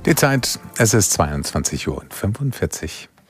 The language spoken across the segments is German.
Die Zeit, es ist 22:45 Uhr.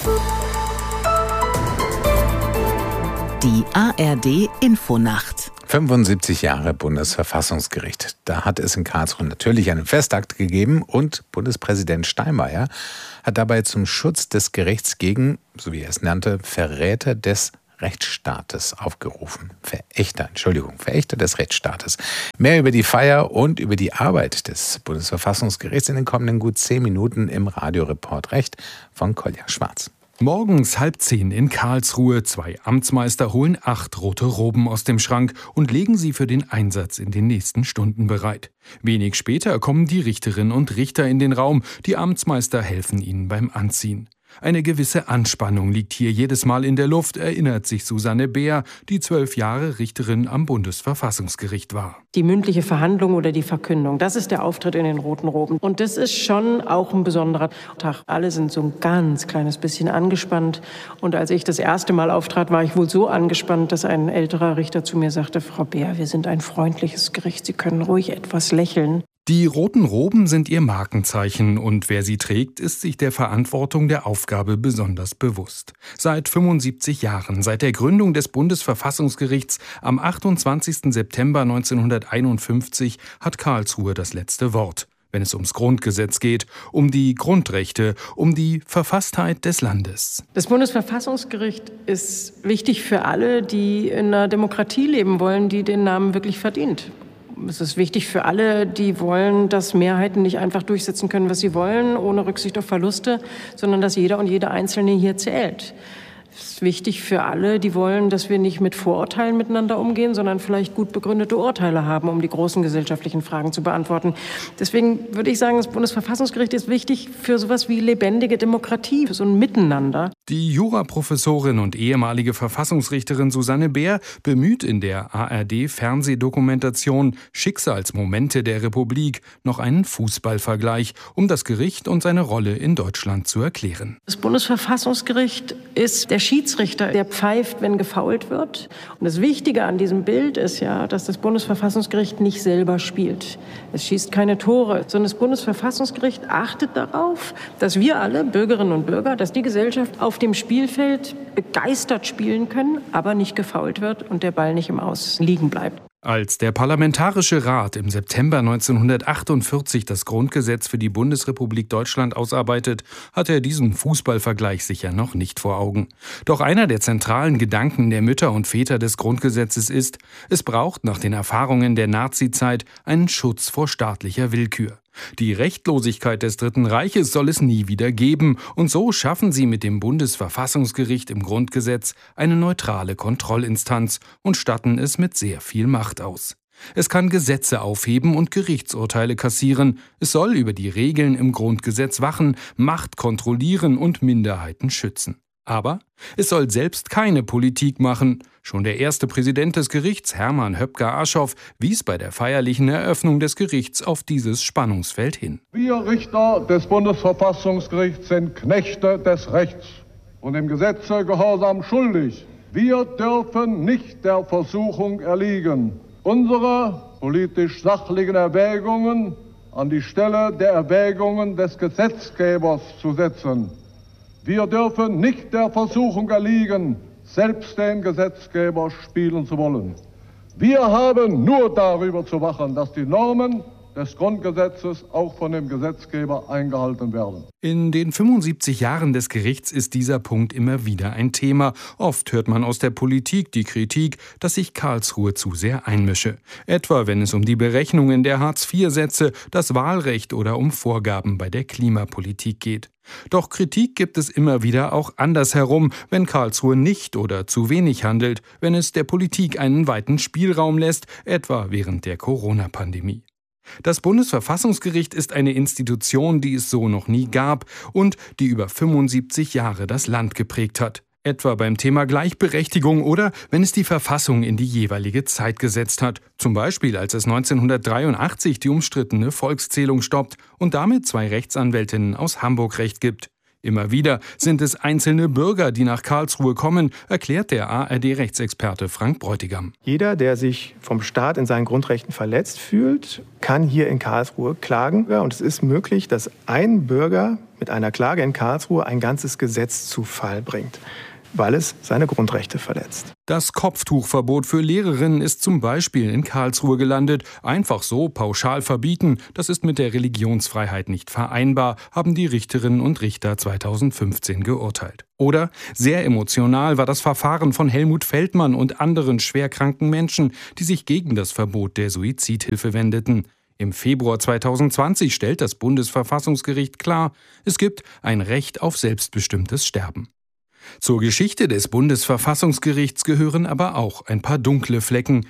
Die ARD Infonacht. 75 Jahre Bundesverfassungsgericht. Da hat es in Karlsruhe natürlich einen Festakt gegeben und Bundespräsident Steinmeier hat dabei zum Schutz des Gerichts gegen, so wie er es nannte, Verräter des Rechtsstaates aufgerufen. Verächter des Rechtsstaates. Mehr über die Feier und über die Arbeit des Bundesverfassungsgerichts in den kommenden gut 10 Minuten im Radioreport Recht von Kolja Schwarz. Morgens 9:30 in Karlsruhe. 2 Amtsmeister holen 8 rote Roben aus dem Schrank und legen sie für den Einsatz in den nächsten Stunden bereit. Wenig später kommen die Richterinnen und Richter in den Raum. Die Amtsmeister helfen ihnen beim Anziehen. Eine gewisse Anspannung liegt hier jedes Mal in der Luft, erinnert sich Susanne Beer, die 12 Jahre Richterin am Bundesverfassungsgericht war. Die mündliche Verhandlung oder die Verkündung, das ist der Auftritt in den roten Roben. Und das ist schon auch ein besonderer Tag. Alle sind so ein ganz kleines bisschen angespannt. Und als ich das erste Mal auftrat, war ich wohl so angespannt, dass ein älterer Richter zu mir sagte: Frau Beer, wir sind ein freundliches Gericht, Sie können ruhig etwas lächeln. Die roten Roben sind ihr Markenzeichen und wer sie trägt, ist sich der Verantwortung der Aufgabe besonders bewusst. Seit 75 Jahren, seit der Gründung des Bundesverfassungsgerichts am 28. September 1951, hat Karlsruhe das letzte Wort, wenn es ums Grundgesetz geht, um die Grundrechte, um die Verfasstheit des Landes. Das Bundesverfassungsgericht ist wichtig für alle, die in einer Demokratie leben wollen, die den Namen wirklich verdient. Es ist wichtig für alle, die wollen, dass Mehrheiten nicht einfach durchsetzen können, was sie wollen, ohne Rücksicht auf Verluste, sondern dass jeder und jede Einzelne hier zählt. Es ist wichtig für alle, die wollen, dass wir nicht mit Vorurteilen miteinander umgehen, sondern vielleicht gut begründete Urteile haben, um die großen gesellschaftlichen Fragen zu beantworten. Deswegen würde ich sagen, das Bundesverfassungsgericht ist wichtig für sowas wie lebendige Demokratie, für so ein Miteinander. Die Juraprofessorin und ehemalige Verfassungsrichterin Susanne Beer bemüht in der ARD-Fernsehdokumentation Schicksalsmomente der Republik noch einen Fußballvergleich, um das Gericht und seine Rolle in Deutschland zu erklären. Das Bundesverfassungsgericht ist der Schiedsrichter, der pfeift, wenn gefoult wird. Und das Wichtige an diesem Bild ist ja, dass das Bundesverfassungsgericht nicht selber spielt. Es schießt keine Tore, sondern das Bundesverfassungsgericht achtet darauf, dass wir alle, Bürgerinnen und Bürger, dass die Gesellschaft auf dem Spielfeld begeistert spielen können, aber nicht gefoult wird und der Ball nicht im Aus liegen bleibt. Als der Parlamentarische Rat im September 1948 das Grundgesetz für die Bundesrepublik Deutschland ausarbeitet, hat er diesen Fußballvergleich sicher noch nicht vor Augen. Doch einer der zentralen Gedanken der Mütter und Väter des Grundgesetzes ist, es braucht nach den Erfahrungen der Nazizeit einen Schutz vor staatlicher Willkür. Die Rechtlosigkeit des Dritten Reiches soll es nie wieder geben, und so schaffen sie mit dem Bundesverfassungsgericht im Grundgesetz eine neutrale Kontrollinstanz und statten es mit sehr viel Macht aus. Es kann Gesetze aufheben und Gerichtsurteile kassieren, es soll über die Regeln im Grundgesetz wachen, Macht kontrollieren und Minderheiten schützen. Aber es soll selbst keine Politik machen. Schon der erste Präsident des Gerichts, Hermann Höpker-Aschoff, wies bei der feierlichen Eröffnung des Gerichts auf dieses Spannungsfeld hin. Wir Richter des Bundesverfassungsgerichts sind Knechte des Rechts und dem Gesetze Gehorsam schuldig. Wir dürfen nicht der Versuchung erliegen, unsere politisch sachlichen Erwägungen an die Stelle der Erwägungen des Gesetzgebers zu setzen. Wir dürfen nicht der Versuchung erliegen, selbst den Gesetzgeber spielen zu wollen. Wir haben nur darüber zu wachen, dass die Normen des Grundgesetzes auch von dem Gesetzgeber eingehalten werden. In den 75 Jahren des Gerichts ist dieser Punkt immer wieder ein Thema. Oft hört man aus der Politik die Kritik, dass sich Karlsruhe zu sehr einmische. Etwa wenn es um die Berechnungen der Hartz-IV-Sätze, das Wahlrecht oder um Vorgaben bei der Klimapolitik geht. Doch Kritik gibt es immer wieder auch andersherum, wenn Karlsruhe nicht oder zu wenig handelt, wenn es der Politik einen weiten Spielraum lässt, etwa während der Corona-Pandemie. Das Bundesverfassungsgericht ist eine Institution, die es so noch nie gab und die über 75 Jahre das Land geprägt hat. Etwa beim Thema Gleichberechtigung oder wenn es die Verfassung in die jeweilige Zeit gesetzt hat. Zum Beispiel, als es 1983 die umstrittene Volkszählung stoppt und damit 2 Rechtsanwältinnen aus Hamburg Recht gibt. Immer wieder sind es einzelne Bürger, die nach Karlsruhe kommen, erklärt der ARD-Rechtsexperte Frank Bräutigam. Jeder, der sich vom Staat in seinen Grundrechten verletzt fühlt, kann hier in Karlsruhe klagen. Und es ist möglich, dass ein Bürger mit einer Klage in Karlsruhe ein ganzes Gesetz zu Fall bringt, weil es seine Grundrechte verletzt. Das Kopftuchverbot für Lehrerinnen ist zum Beispiel in Karlsruhe gelandet. Einfach so pauschal verbieten, das ist mit der Religionsfreiheit nicht vereinbar, haben die Richterinnen und Richter 2015 geurteilt. Oder sehr emotional war das Verfahren von Helmut Feldmann und anderen schwerkranken Menschen, die sich gegen das Verbot der Suizidhilfe wendeten. Im Februar 2020 stellt das Bundesverfassungsgericht klar, es gibt ein Recht auf selbstbestimmtes Sterben. Zur Geschichte des Bundesverfassungsgerichts gehören aber auch ein paar dunkle Flecken.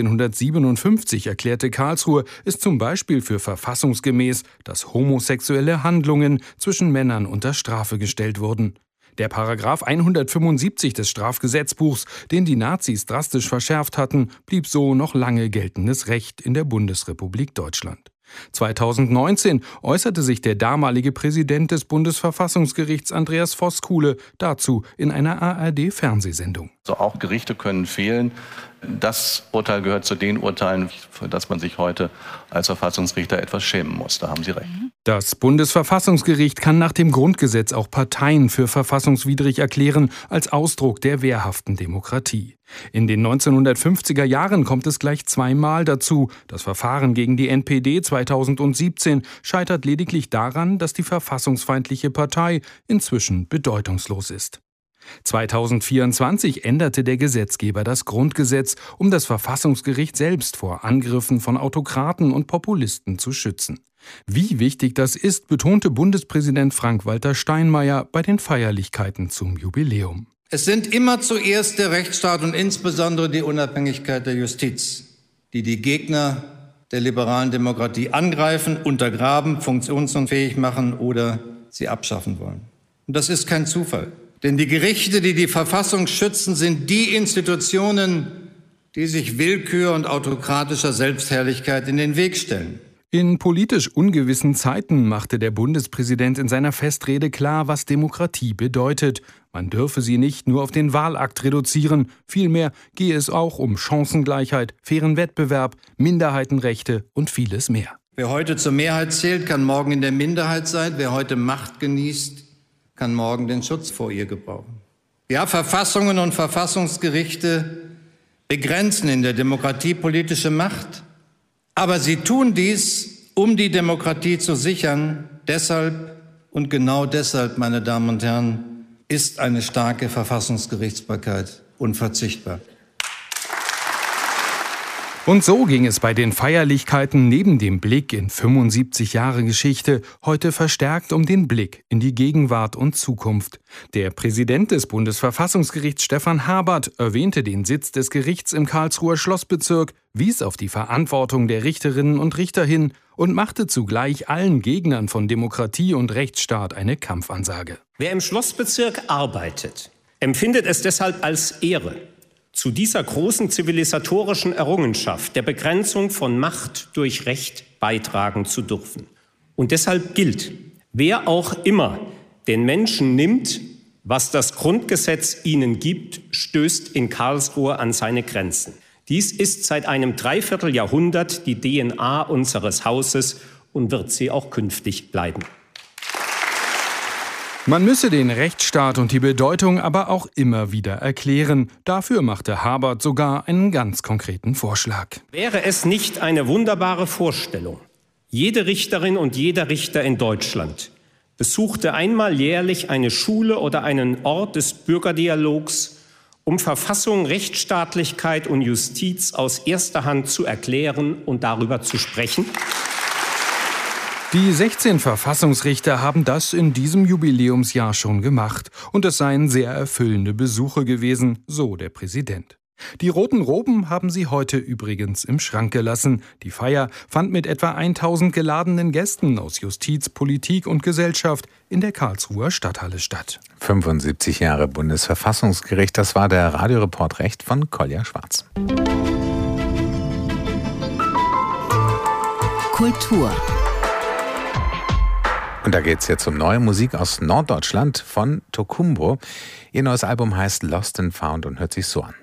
1957 erklärte Karlsruhe es zum Beispiel für verfassungsgemäß, dass homosexuelle Handlungen zwischen Männern unter Strafe gestellt wurden. Der Paragraph 175 des Strafgesetzbuchs, den die Nazis drastisch verschärft hatten, blieb so noch lange geltendes Recht in der Bundesrepublik Deutschland. 2019 äußerte sich der damalige Präsident des Bundesverfassungsgerichts Andreas Voskuhle dazu in einer ARD-Fernsehsendung. Also auch Gerichte können fehlen. Das Urteil gehört zu den Urteilen, für das man sich heute als Verfassungsrichter etwas schämen muss. Da haben Sie recht. Das Bundesverfassungsgericht kann nach dem Grundgesetz auch Parteien für verfassungswidrig erklären, als Ausdruck der wehrhaften Demokratie. In den 1950er Jahren kommt es gleich zweimal dazu. Das Verfahren gegen die NPD 2017 scheitert lediglich daran, dass die verfassungsfeindliche Partei inzwischen bedeutungslos ist. 2024 änderte der Gesetzgeber das Grundgesetz, um das Verfassungsgericht selbst vor Angriffen von Autokraten und Populisten zu schützen. Wie wichtig das ist, betonte Bundespräsident Frank-Walter Steinmeier bei den Feierlichkeiten zum Jubiläum. Es sind immer zuerst der Rechtsstaat und insbesondere die Unabhängigkeit der Justiz, die die Gegner der liberalen Demokratie angreifen, untergraben, funktionsunfähig machen oder sie abschaffen wollen. Und das ist kein Zufall. Denn die Gerichte, die die Verfassung schützen, sind die Institutionen, die sich Willkür und autokratischer Selbstherrlichkeit in den Weg stellen. In politisch ungewissen Zeiten machte der Bundespräsident in seiner Festrede klar, was Demokratie bedeutet. Man dürfe sie nicht nur auf den Wahlakt reduzieren, vielmehr gehe es auch um Chancengleichheit, fairen Wettbewerb, Minderheitenrechte und vieles mehr. Wer heute zur Mehrheit zählt, kann morgen in der Minderheit sein. Wer heute Macht genießt, kann morgen den Schutz vor ihr gebrauchen. Ja, Verfassungen und Verfassungsgerichte begrenzen in der Demokratie politische Macht. Aber sie tun dies, um die Demokratie zu sichern. Deshalb und genau deshalb, meine Damen und Herren, ist eine starke Verfassungsgerichtsbarkeit unverzichtbar. Und so ging es bei den Feierlichkeiten neben dem Blick in 75 Jahre Geschichte heute verstärkt um den Blick in die Gegenwart und Zukunft. Der Präsident des Bundesverfassungsgerichts Stefan Habert erwähnte den Sitz des Gerichts im Karlsruher Schlossbezirk, wies auf die Verantwortung der Richterinnen und Richter hin und machte zugleich allen Gegnern von Demokratie und Rechtsstaat eine Kampfansage. Wer im Schlossbezirk arbeitet, empfindet es deshalb als Ehre, zu dieser großen zivilisatorischen Errungenschaft der Begrenzung von Macht durch Recht beitragen zu dürfen. Und deshalb gilt, wer auch immer den Menschen nimmt, was das Grundgesetz ihnen gibt, stößt in Karlsruhe an seine Grenzen. Dies ist seit einem Dreivierteljahrhundert die DNA unseres Hauses und wird sie auch künftig bleiben. Man müsse den Rechtsstaat und die Bedeutung aber auch immer wieder erklären. Dafür machte Habert sogar einen ganz konkreten Vorschlag. Wäre es nicht eine wunderbare Vorstellung? Jede Richterin und jeder Richter in Deutschland besuchte einmal jährlich eine Schule oder einen Ort des Bürgerdialogs, um Verfassung, Rechtsstaatlichkeit und Justiz aus erster Hand zu erklären und darüber zu sprechen. Die 16 Verfassungsrichter haben das in diesem Jubiläumsjahr schon gemacht. Und es seien sehr erfüllende Besuche gewesen, so der Präsident. Die roten Roben haben sie heute übrigens im Schrank gelassen. Die Feier fand mit etwa 1000 geladenen Gästen aus Justiz, Politik und Gesellschaft in der Karlsruher Stadthalle statt. 75 Jahre Bundesverfassungsgericht, das war der Radioreport Recht von Kolja Schwarz. Kultur. Und da geht's jetzt um neue Musik aus Norddeutschland von Tokumbo. Ihr neues Album heißt Lost and Found und hört sich so an.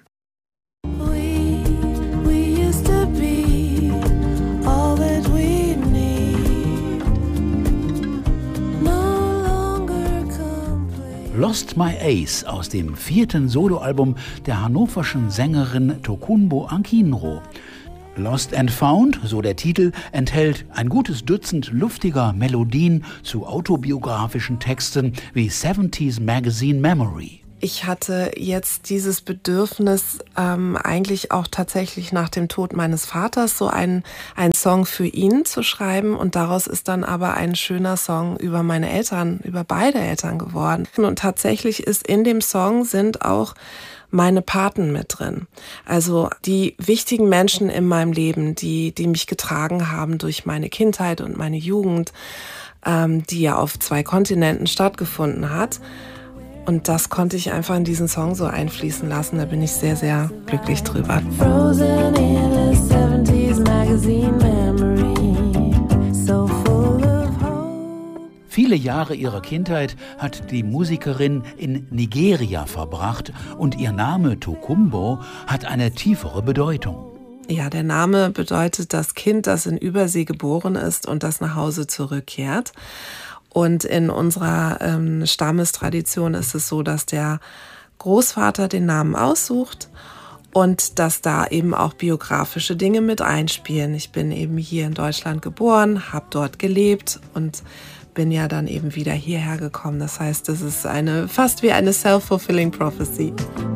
Lost My Ace aus dem 4. Soloalbum der hannoverschen Sängerin Tokumbo Akinro. Lost and Found, so der Titel, enthält ein gutes Dutzend luftiger Melodien zu autobiografischen Texten wie 70s Magazine Memory. Ich hatte jetzt dieses Bedürfnis, eigentlich auch tatsächlich nach dem Tod meines Vaters so einen Song für ihn zu schreiben. Und daraus ist dann aber ein schöner Song über meine Eltern, über beide Eltern geworden. Und tatsächlich ist in dem Song sind auch meine Paten mit drin. Also die wichtigen Menschen in meinem Leben, die mich getragen haben durch meine Kindheit und meine Jugend, die ja auf 2 Kontinenten stattgefunden hat. Und das konnte ich einfach in diesen Song so einfließen lassen. Da bin ich sehr, sehr glücklich drüber. Frozen in a 70s magazine memory, so full of hope. Viele Jahre ihrer Kindheit hat die Musikerin in Nigeria verbracht und ihr Name Tokumbo hat eine tiefere Bedeutung. Ja, der Name bedeutet das Kind, das in Übersee geboren ist und das nach Hause zurückkehrt. Und in unserer Stammestradition ist es so, dass der Großvater den Namen aussucht und dass da eben auch biografische Dinge mit einspielen. Ich bin eben hier in Deutschland geboren, habe dort gelebt und bin ja dann eben wieder hierher gekommen. Das heißt, das ist fast wie eine self-fulfilling prophecy.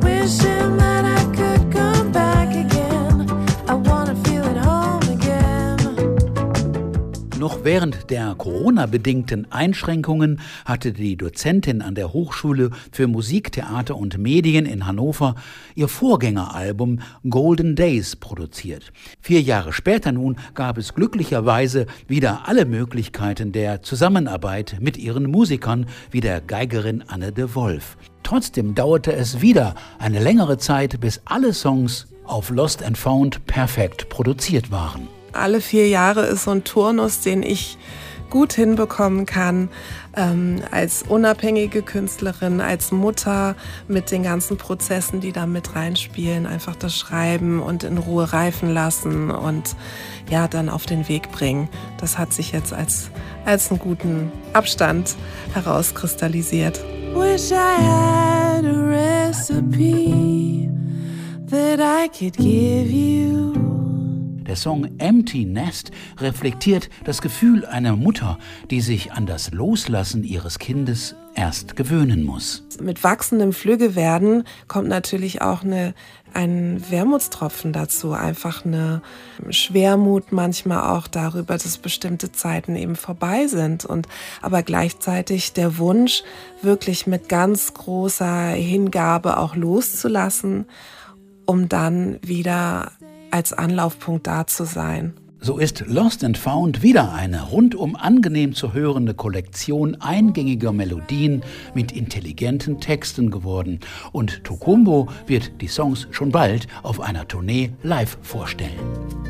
Noch während der Corona-bedingten Einschränkungen hatte die Dozentin an der Hochschule für Musik, Theater und Medien in Hannover ihr Vorgängeralbum Golden Days produziert. 4 Jahre später nun gab es glücklicherweise wieder alle Möglichkeiten der Zusammenarbeit mit ihren Musikern, wie der Geigerin Anne de Wolf. Trotzdem dauerte es wieder eine längere Zeit, bis alle Songs auf Lost and Found perfekt produziert waren. Alle 4 Jahre ist so ein Turnus, den ich gut hinbekommen kann, als unabhängige Künstlerin, als Mutter mit den ganzen Prozessen, die da mit reinspielen, einfach das Schreiben und in Ruhe reifen lassen und ja, dann auf den Weg bringen. Das hat sich jetzt als einen guten Abstand herauskristallisiert. Wish I had a recipe that I could give you. Der Song Empty Nest reflektiert das Gefühl einer Mutter, die sich an das Loslassen ihres Kindes erst gewöhnen muss. Mit wachsendem Flüggewerden kommt natürlich auch ein Wermutstropfen dazu, einfach eine Schwermut manchmal auch darüber, dass bestimmte Zeiten eben vorbei sind aber gleichzeitig der Wunsch, wirklich mit ganz großer Hingabe auch loszulassen, um dann wieder als Anlaufpunkt da zu sein. So ist Lost and Found wieder eine rundum angenehm zu hörende Kollektion eingängiger Melodien mit intelligenten Texten geworden. Und Tokumbo wird die Songs schon bald auf einer Tournee live vorstellen.